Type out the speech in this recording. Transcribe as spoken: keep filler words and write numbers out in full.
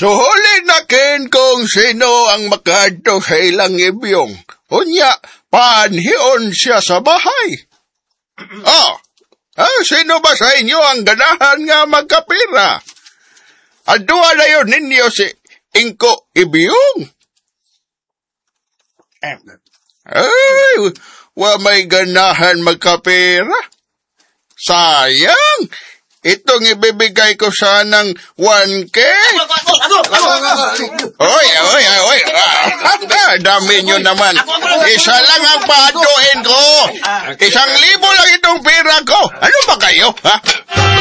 Suhuli na kin kung sino ang makadto sa ilang ibiyong. Unya, panhion siya sa bahay. Oh, ah, sino ba sa inyo ang ganahan nga magkapira? Adua na yun ninyo si Inko Ibiyong. Ay, wa may ganahan magkapira. Sayang, itong ibibigay ko sanang one K. Oy, oy, oy, ah, dami nyo naman. Isa lang ang paduin ko. Isang libo lang itong pera ko. Ano ba kayo, ha?